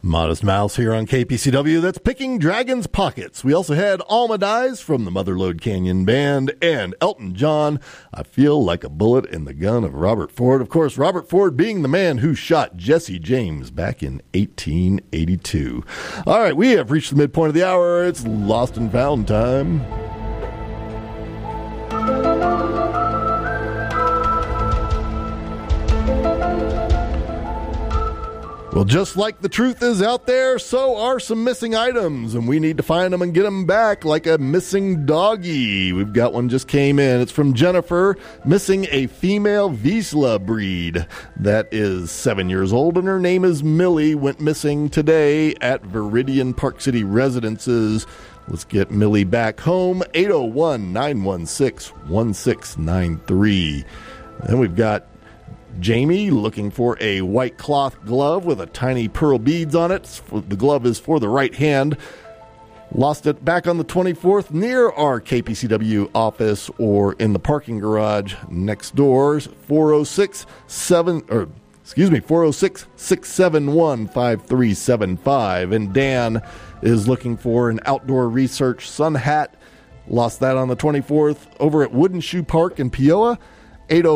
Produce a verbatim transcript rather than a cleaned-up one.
Modest Mouse here on K P C W. That's Picking Dragon's Pockets. We also had Alma Dies from the Motherlode Canyon Band and Elton John, I Feel Like a Bullet in the Gun of Robert Ford. Of course, Robert Ford being the man who shot Jesse James back in eighteen eighty-two. All right, we have reached the midpoint of the hour. It's Lost and Found time. Well, just like the truth is out there, so are some missing items, and we need to find them and get them back like a missing doggy. We've got one just came in. It's from Jennifer, missing a female Vizsla breed that is seven years old, and her name is Millie, went missing today at Viridian Park City Residences. Let's get Millie back home, eight oh one, nine one six, one six nine three. Then we've got Jamie looking for a white cloth glove with a tiny pearl beads on it. The glove is for the right hand. Lost it back on the twenty-fourth near our K P C W office or in the parking garage next door. four oh six seven or excuse me four oh six, six seven one, five three seven five. And Dan is looking for an outdoor research sun hat. Lost that on the twenty-fourth over at Wooden Shoe Park in Peoria. eight oh